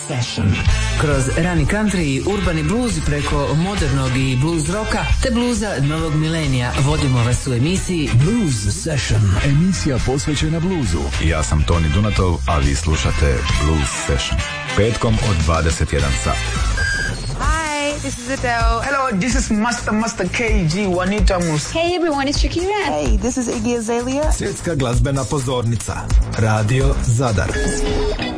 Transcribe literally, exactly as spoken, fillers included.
Session. Kroz rani country i urbani blues preko modernog i blues roka te bluza novog milenija vodimo vas u emisiji Blues Session. Emisija posvećena bluzu. Ja sam Toni Dunatov, a vi slušate Blues Session. Petkom od dvadeset jedan sat. Hi, this is Adele. Hello, this is Master Master K G Juanita Mus. Hey everyone, it's Shakira. Hey, this is Iggy Azalea. Svjetska glazbena pozornica. Radio Zadar.